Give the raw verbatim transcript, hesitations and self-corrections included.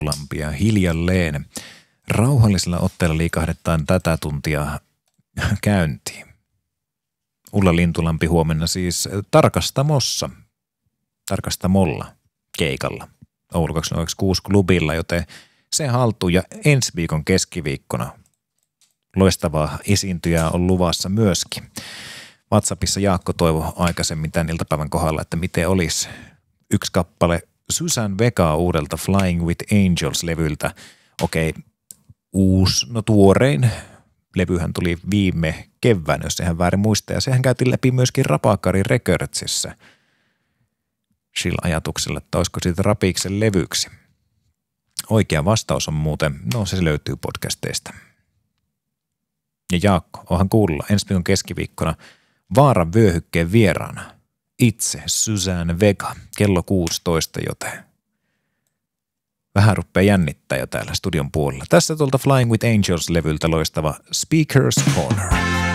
Lampia hiljalleen. Rauhallisella otteella liikahdetaan tätä tuntia käyntiin. Ulla Lintulampi huomenna siis Tarkastamossa, Tarkastamolla keikalla Oulu kaksituhattakaksikymmentäkuusi klubilla, joten se haltuu ja ensi viikon keskiviikkona loistavaa esiintyjää on luvassa myöskin. WhatsAppissa Jaakko toivo aikaisemmin tämän iltapäivän kohdalla, että miten olisi yksi kappale Suzanne Vega uudelta Flying with Angels-levyltä. Okei, uusi, no tuorein levyhän tuli viime kevään, jos sehän väärin muistaa. Ja sehän käytiin läpi myöskin Rapakari Recordsissa sillä ajatuksella, että olisiko siitä Rapiksen levyksi. Oikea vastaus on muuten, no se löytyy podcasteista. Ja Jaakko, onhan kuulla ensi viikon keskiviikkona Vaaran vyöhykkeen vieraana itse Suzanne Vega, kello kuusitoista, joten vähän rupeaa jännittää jo täällä studion puolella. Tässä tuolta Flying with Angels-levyltä loistava Speaker's Corner.